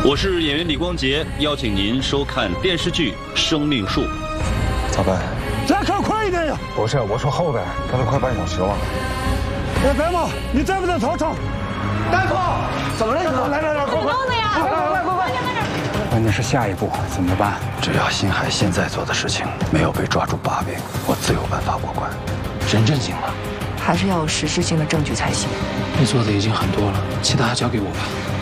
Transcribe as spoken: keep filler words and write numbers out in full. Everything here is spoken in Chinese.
我是演员李光洁，邀请您收看电视剧《生命树》。 咋办？ 再开快一点呀！ 不是，我说后边，这都快半小时了。 哎，白马，你在不在操场？ 大夫，怎么了？来来来，快快！ 弄的呀！ 快快快快！ 关键是下一步怎么办？ 只要辛海现在做的事情没有被抓住把柄，我自有办法过关。 人证行了， 还是要有实质性的证据才行。 你做的已经很多了，其他交给我吧。